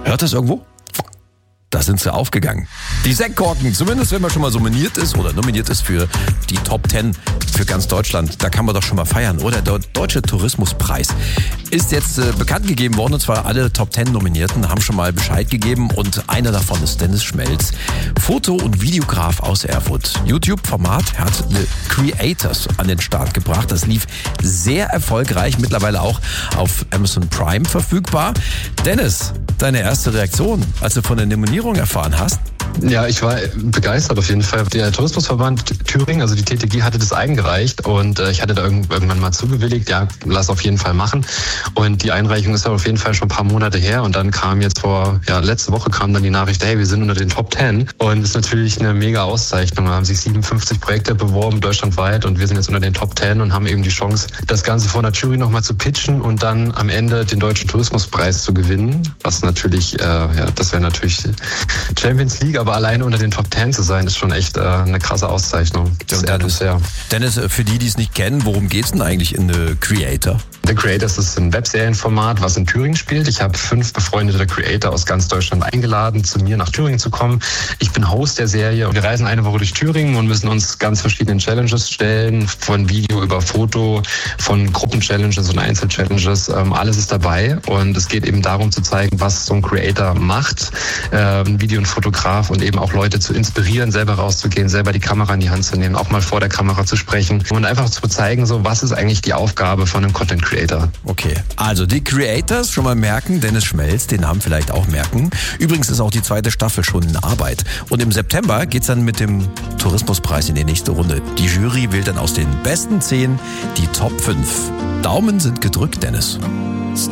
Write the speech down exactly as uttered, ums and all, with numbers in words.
Hört das irgendwo? Da sind sie aufgegangen. Die Sektkorken, zumindest wenn man schon mal nominiert ist oder nominiert ist für die Top Ten für ganz Deutschland, da kann man doch schon mal feiern, oder? Der Deutsche Tourismuspreis ist jetzt äh, bekannt gegeben worden, und zwar alle Top Ten Nominierten haben schon mal Bescheid gegeben, und einer davon ist Dennis Schmelz, Foto- und Videograf aus Erfurt. YouTube-Format hat The Creators an den Start gebracht. Das lief sehr erfolgreich, mittlerweile auch auf Amazon Prime verfügbar. Dennis, deine erste Reaktion, als du von der Nominierung erfahren hast? Ja, ich war begeistert auf jeden Fall. Der Tourismusverband Thüringen, also die T T G, hatte das eingereicht, und äh, ich hatte da irgendwann mal zugewilligt, ja, lass auf jeden Fall machen. Und die Einreichung ist auf jeden Fall schon ein paar Monate her, und dann kam jetzt vor, ja, letzte Woche kam dann die Nachricht, hey, wir sind unter den Top Ten, und das ist natürlich eine mega Auszeichnung. Da haben sich siebenundfünfzig Projekte beworben, deutschlandweit, und wir sind jetzt unter den Top Ten und haben eben die Chance, das Ganze vor der Jury nochmal zu pitchen und dann am Ende den Deutschen Tourismuspreis zu gewinnen, was natürlich, äh, ja, das wäre natürlich Champions League, aber alleine unter den Top Ten zu sein, ist schon echt äh, eine krasse Auszeichnung. Das ehrt uns sehr. Dennis, für die, die es nicht kennen, worum geht's denn eigentlich in The Creator? The Creators ist ein Webserienformat, was in Thüringen spielt. Ich habe fünf befreundete Creator aus ganz Deutschland eingeladen, zu mir nach Thüringen zu kommen. Ich bin Host der Serie, und wir reisen eine Woche durch Thüringen und müssen uns ganz verschiedenen Challenges stellen, von Video über Foto, von Gruppen-Challenges und Einzel-Challenges. Ähm, alles ist dabei, und es geht eben darum zu zeigen, was so ein Creator macht, ähm, Video- und Fotograf, und eben auch Leute zu inspirieren, selber rauszugehen, selber die Kamera in die Hand zu nehmen, auch mal vor der Kamera zu sprechen und einfach zu zeigen, so, was ist eigentlich die Aufgabe von einem Content Creator. Okay, also die Creators schon mal merken, Dennis Schmelz, den Namen vielleicht auch merken. Übrigens ist auch die zweite Staffel schon in Arbeit. Und im September geht's dann mit dem Tourismuspreis in die nächste Runde. Die Jury wählt dann aus den besten zehn die Top fünf. Daumen sind gedrückt, Dennis.